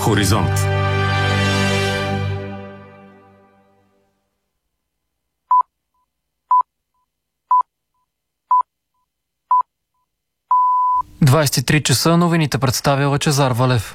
Хоризонт. ...23 часа, новините представя Лъчезар Валев.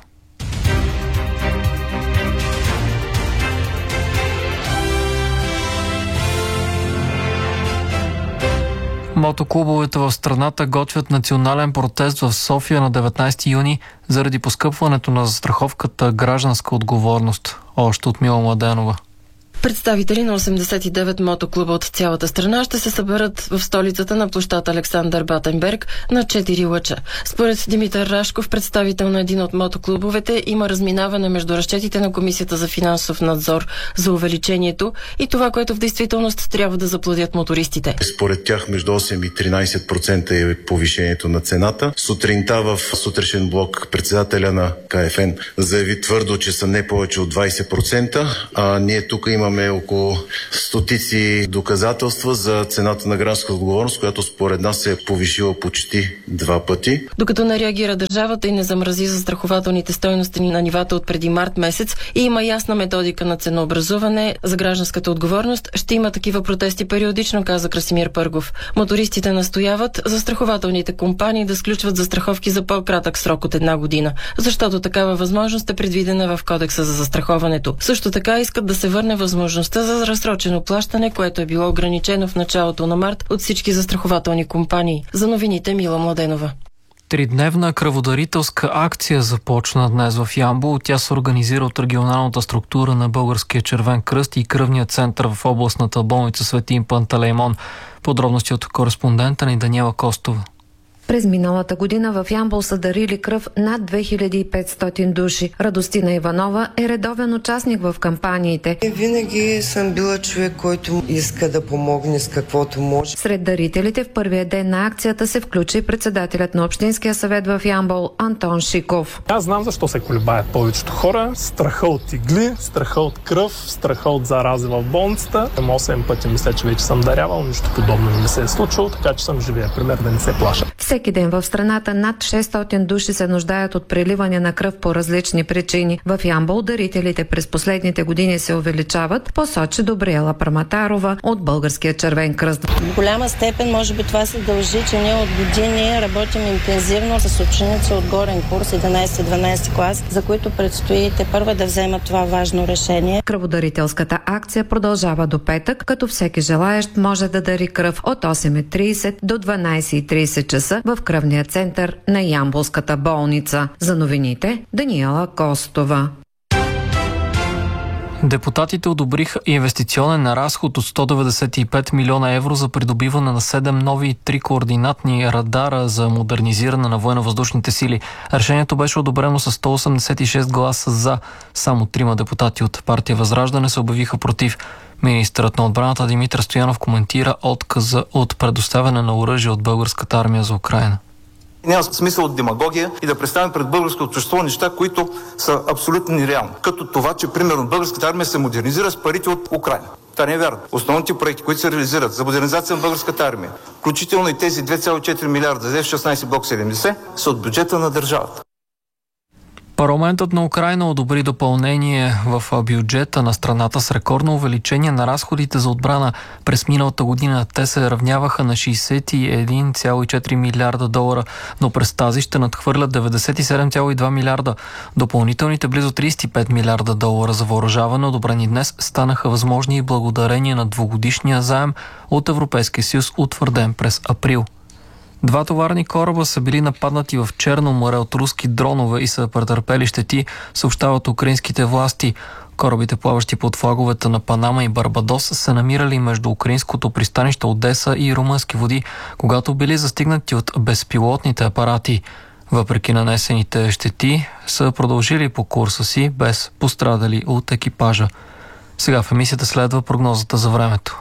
Мотоклубовете в страната готвят национален протест в София на 19 юни заради поскъпването на застраховката гражданска отговорност. Още от Мила Младенова. Представители на 89 мотоклуба от цялата страна ще се съберат в столицата на площад Александър Батенберг на 4 лъча. Според Димитър Рашков, представител на един от мотоклубовете, има разминаване между разчетите на Комисията за финансов надзор за увеличението и това, което в действителност трябва да заплатят мотористите. Според тях между 8 и 13% е повишението на цената. Сутринта в сутрешен блок председателя на КФН заяви твърдо, че са не повече от 20%, а ние тук имаме около стотици доказателства за цената на гражданска отговорност, която според нас се е повишила почти 2 пъти. Докато не реагира държавата и не замрази застрахователните стойности на нивата от преди март месец и има ясна методика на ценообразуване за гражданската отговорност, ще има такива протести периодично, каза Красимир Пъргов. Мотористите настояват застрахователните компании да сключват застраховки за по-кратък срок от 1 година, защото такава възможност е предвидена в Кодекса за застраховането. Също така искат да се върне възможността за разсрочено плащане, което е било ограничено в началото на март от всички застрахователни компании. За новините Мила Младенова. Тридневна кръводарителска акция започна днес в Ямбол. Тя се организира от регионалната структура на Българския червен кръст и кръвния център в областната болница Свети Пантелеймон. Подробности от кореспондента ни Даниела Костова. През миналата година в Ямбол са дарили кръв над 2500 души. Радостина Иванова е редовен участник в кампаниите. Винаги съм била човек, който иска да помогне с каквото може. Сред дарителите в първия ден на акцията се включи председателят на Общинския съвет в Ямбол Антон Шиков. Аз знам защо се колебаят повечето хора. Страха от игли, страха от кръв, страха от зарази в болницата. 8 пъти мисля, че вече съм дарявал, нищо подобно не се е случило, така че съм живия пример да не се плаша. Всеки ден в страната над 600 души се нуждаят от преливане на кръв по различни причини. В Ямбол дарителите през последните години се увеличават, посочи Добриела Парматарова от Българския червен кръст. В голяма степен може би това се дължи, че ние от години работим интензивно с ученици от горен курс 11-12 клас, за които предстои първа да вземат това важно решение. Кръводарителската акция продължава до петък, като всеки желаещ може да дари кръв от 8:30 до 12:30 часа в кръвния център на Ямболската болница. За новините Даниела Костова. Депутатите одобриха инвестиционен разход от 195 милиона евро за придобиване на 7 нови и 3 координатни радара за модернизиране на военновъздушните сили. Решението беше одобрено с 186 гласа за. Само 3 депутати от партия Възраждане се обявиха против. Министърът на отбраната Димитър Стоянов коментира отказа от предоставяне на оръжие от българската армия за Украйна. Няма смисъл от демагогия и да представим пред българското общество неща, които са абсолютно нереални. Като това, че примерно българската армия се модернизира с парите от Украйна. Това не е вярно. Основните проекти, които се реализират за модернизация на българската армия, включително и тези 2,4 милиарда за F-16 блок 70, са от бюджета на държавата. Парламентът на Украйна одобри допълнение в бюджета на страната с рекордно увеличение на разходите за отбрана. През миналата година те се равняваха на 61,4 милиарда долара, но през тази ще надхвърлят 97,2 милиарда. Допълнителните близо 35 милиарда долара за въоръжаване, одобрени днес, станаха възможни и благодарение на двугодишния заем от Европейския съюз, утвърден през април. 2 товарни кораба са били нападнати в Черно море от руски дронове и са претърпели щети, съобщават украинските власти. Корабите, плаващи под флаговете на Панама и Барбадос, се намирали между украинското пристанище Одеса и румънски води, когато били застигнати от безпилотните апарати. Въпреки нанесените щети, са продължили по курса си без пострадали от екипажа. Сега в емисията следва прогнозата за времето.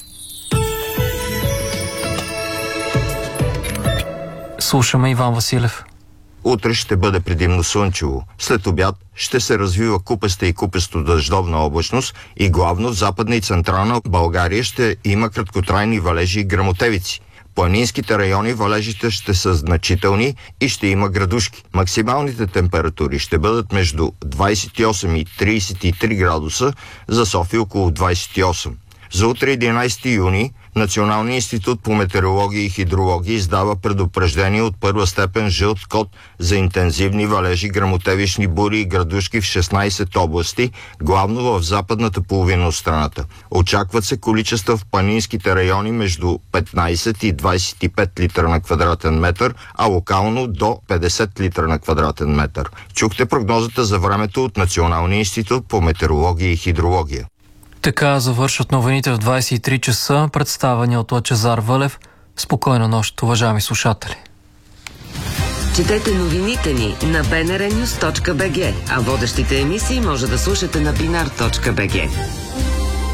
Слушаме Иван Василев. Утре ще бъде предимно слънчево. След обяд ще се развива купеста и купесто дъждовна облачност и главно в Западна и Централна България ще има краткотрайни валежи и гръмотевици. планинските райони валежите ще са значителни и ще има градушки. Максималните температури ще бъдат между 28 и 33 градуса, за София около 28. За утре 11 юни Националният институт по метеорология и хидрология издава предупреждение от първа степен жълт код за интензивни валежи, гръмотевични бури и градушки в 16 области, главно в западната половина от страната. Очакват се количества в планинските райони между 15 и 25 литра на квадратен метър, а локално до 50 литра на квадратен метър. Чухте прогнозата за времето от Националния институт по метеорология и хидрология. Така завършват новините в 23 часа, представени от Лъчезар Вълев. Спокойна нощ, уважаеми слушатели. Четете новините ни на bnrnews.bg, а водещите емисии може да слушате на binar.bg.